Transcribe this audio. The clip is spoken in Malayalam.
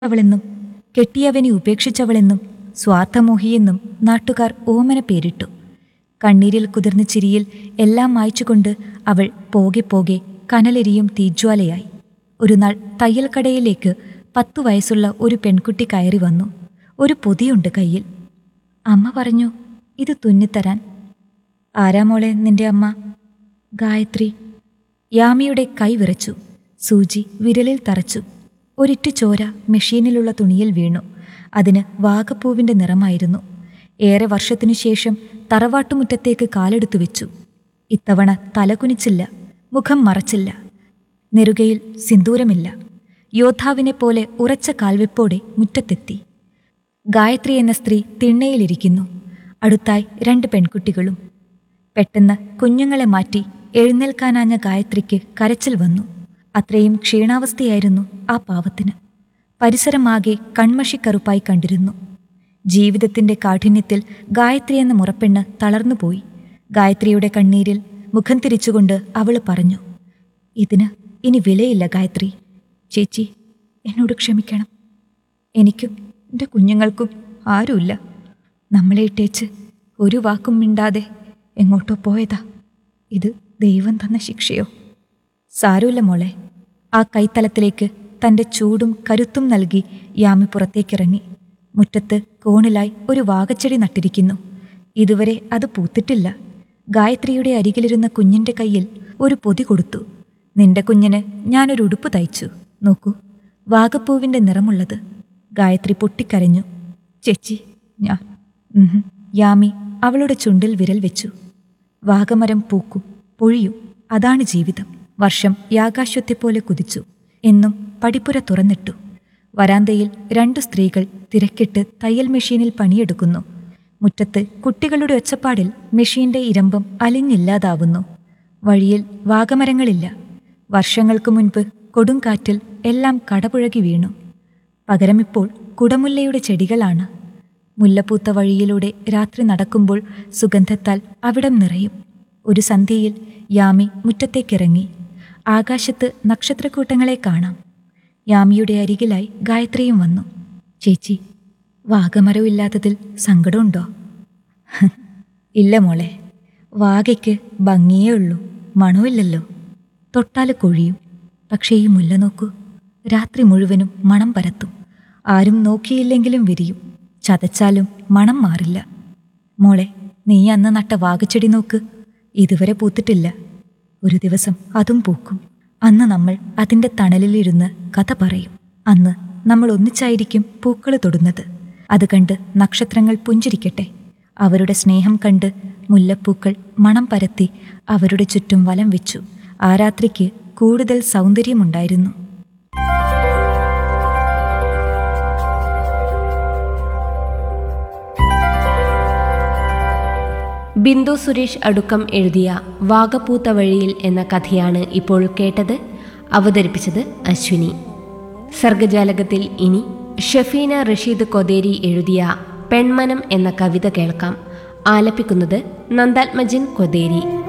അവളെന്നും കെട്ടിയവനെ ഉപേക്ഷിച്ചവളെന്നും സ്വാർത്ഥമോഹിയെന്നും നാട്ടുകാർ ഓമന പേരിട്ടു. കണ്ണീരിൽ കുതിർന്ന ചിരിയിൽ എല്ലാം മായ്ച്ചുകൊണ്ട് അവൾ പോകെ പോകെ കനലെരിയും തീജ്വാലയായി. ഒരു നാൾ തയ്യൽക്കടയിലേക്ക് 10 വയസ്സുള്ള ഒരു പെൺകുട്ടി കയറി വന്നു. ഒരു പൊതിയുണ്ട് കയ്യിൽ. അമ്മ പറഞ്ഞു, ഇത് തുന്നിത്തരാൻ. ആരാ മോളെ നിന്റെ അമ്മ? ഗായത്രി. യാമിയുടെ കൈ വിറച്ചു. സൂചി വിരലിൽ തറച്ചു. ഒരിറ്റു ചോര മെഷീനിലുള്ള തുണിയിൽ വീണു. അതിന് വാഗപ്പൂവിൻ്റെ നിറമായിരുന്നു. ഏറെ വർഷത്തിനു ശേഷം തറവാട്ടുമുറ്റത്തേക്ക് കാലെടുത്തു വെച്ചു. ഇത്തവണ തലകുനിച്ചില്ല, മുഖം മറച്ചില്ല. നെറുകയിൽ സിന്ദൂരമില്ല. യോദ്ധാവിനെപ്പോലെ ഉറച്ച കാൽവെപ്പോടെ മുറ്റത്തെത്തി. ഗായത്രി എന്ന സ്ത്രീ തിണ്ണയിലിരിക്കുന്നു. അടുത്തായി 2 പെൺകുട്ടികളും. പെട്ടെന്ന് കുഞ്ഞുങ്ങളെ മാറ്റി എഴുന്നേൽക്കാനാഞ്ഞ ഗായത്രിക്ക് കരച്ചിൽ വന്നു. അത്രയും ക്ഷീണാവസ്ഥയായിരുന്നു ആ പാവത്തിന്. പരിസരമാകെ കൺമഷിക്കറുപ്പായി കണ്ടിരുന്നു. ജീവിതത്തിന്റെ കാഠിന്യത്തിൽ ഗായത്രി എന്ന മുറപ്പെണ്ണ് തളർന്നുപോയി. ഗായത്രിയുടെ കണ്ണീരിൽ മുഖം തിരിച്ചുകൊണ്ട് അവൾ പറഞ്ഞു, ഇതിന് ഇനി വിലയില്ല ഗായത്രി. ചേച്ചി, എന്നോട് ക്ഷമിക്കണം. എനിക്കും എൻ്റെ കുഞ്ഞുങ്ങൾക്കും ആരുമില്ല. നമ്മളെ ഇട്ടേച്ച് ഒരു വാക്കും മിണ്ടാതെ എങ്ങോട്ടോ പോയതാ. ഇത് ദൈവം തന്ന ശിക്ഷയോ? സാരമില്ല മോളെ. ആ കൈത്തലത്തിലേക്ക് തൻ്റെ ചൂടും കരുത്തും നൽകി യാമി പുറത്തേക്കിറങ്ങി. മുറ്റത്ത് കോണിലായി ഒരു വാകച്ചെടി നട്ടിരിക്കുന്നു. ഇതുവരെ അത് പൂത്തിട്ടില്ല. ഗായത്രിയുടെ അരികിലിരുന്ന കുഞ്ഞിൻ്റെ കയ്യിൽ ഒരു പൊതി കൊടുത്തു. നിന്റെ കുഞ്ഞിന് ഞാനൊരു ഉടുപ്പ് തയ്ച്ചു. നോക്കൂ, വാഗപ്പൂവിൻ്റെ നിറമുള്ളത്. ഗായത്രി പൊട്ടിക്കരഞ്ഞു. ചേച്ചി, ഞാൻ യാമി അവളുടെ ചുണ്ടിൽ വിരൽ വെച്ചു. വാഗമരം പൂക്കും, പൊഴിയും. അതാണ് ജീവിതം. വർഷം യാകാശ്വത്തെപ്പോലെ കുതിച്ചു. എന്നും പടിപ്പുര തുറന്നിട്ടു. വരാന്തയിൽ 2 സ്ത്രീകൾ തിരക്കിട്ട് തയ്യൽ മെഷീനിൽ പണിയെടുക്കുന്നു. മുറ്റത്ത് കുട്ടികളുടെ ഒച്ചപ്പാടിൽ മെഷീന്റെ ഇരമ്പം അലിഞ്ഞില്ലാതാവുന്നു. വഴിയിൽ വാഗമരങ്ങളില്ല. വർഷങ്ങൾക്ക് മുൻപ് കൊടുങ്കാറ്റിൽ എല്ലാം കടപുഴകി വീണു. പകരമിപ്പോൾ കുടമുല്ലയുടെ ചെടികളാണ്. മുല്ലപ്പൂത്ത വഴിയിലൂടെ രാത്രി നടക്കുമ്പോൾ സുഗന്ധത്താൽ അവിടം നിറയും. ഒരു സന്ധ്യയിൽ യാമി മുറ്റത്തേക്കിറങ്ങി. ആകാശത്ത് നക്ഷത്രക്കൂട്ടങ്ങളെ കാണാം. യാമിയുടെ അരികിലായി ഗായത്രിയും വന്നു. ചേച്ചി, വാഗമരമില്ലാത്തതിൽ സങ്കടമുണ്ടോ? ഇല്ല മോളെ. വാഗയ്ക്ക് ഭംഗിയേ ഉള്ളൂ, മണമില്ലല്ലോ. തൊട്ടാല് കൊഴിയും. പക്ഷേ ഈ മുല്ല നോക്കൂ, രാത്രി മുഴുവനും മണം പരത്തും. ആരും നോക്കിയില്ലെങ്കിലും വിരിയും. ചതച്ചാലും മണം മാറില്ല. മോളെ, നീ അന്ന് നട്ട വാഗച്ചെടി നോക്ക്, ഇതുവരെ പൂത്തിട്ടില്ല. ഒരു ദിവസം അതും പൂക്കും. അന്ന് നമ്മൾ അതിൻ്റെ തണലിലിരുന്ന് കഥ പറയും. അന്ന് നമ്മൾ ഒന്നിച്ചായിരിക്കും പൂക്കൾ തൊടുന്നത്. അത് കണ്ട് നക്ഷത്രങ്ങൾ പുഞ്ചിരിക്കട്ടെ. അവരുടെ സ്നേഹം കണ്ട് മുല്ലപ്പൂക്കൾ മണം പരത്തി അവരുടെ ചുറ്റും വലം വെച്ചു. ആ രാത്രിക്ക് കൂടുതൽ സൗന്ദര്യമുണ്ടായിരുന്നു. ബിന്ദു സുരേഷ് അടുക്കം എഴുതിയ വാഗപ്പൂത്ത വഴിയിൽ എന്ന കഥയാണ് ഇപ്പോൾ കേട്ടത്. അവതരിപ്പിച്ചത് അശ്വിനി. സർഗജാലകത്തിൽ ഇനി ഷഫീന റഷീദ് കൊതേരി എഴുതിയ പെൺമനം എന്ന കവിത കേൾക്കാം. ആലപിക്കുന്നത് നന്ദാത്മജൻ കൊതേരി.